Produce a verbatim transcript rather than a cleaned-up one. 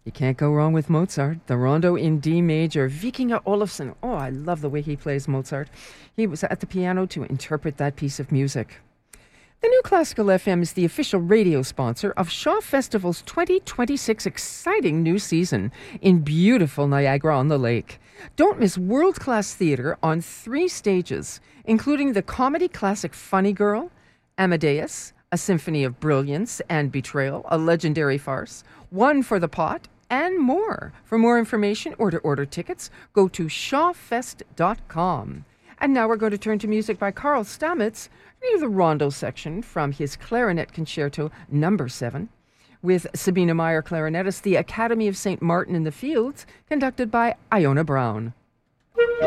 You can't go wrong with Mozart. The Rondo in D major. Vikinga Olafsson. Oh, I love the way he plays Mozart. He was at the piano to interpret that piece of music. The New Classical F M is the official radio sponsor of Shaw Festival's twenty twenty-six exciting new season in beautiful Niagara-on-the-Lake. Don't miss world-class theater on three stages, including the comedy classic Funny Girl, Amadeus, a symphony of brilliance and betrayal, a legendary farce, One for the Pot, and more. For more information or to order tickets, go to shaw fest dot com. And now we're going to turn to music by Carl Stamitz, near the Rondo section from his Clarinet Concerto number seven, with Sabina Meyer clarinetist, the Academy of Saint Martin in the Fields, conducted by Iona Brown.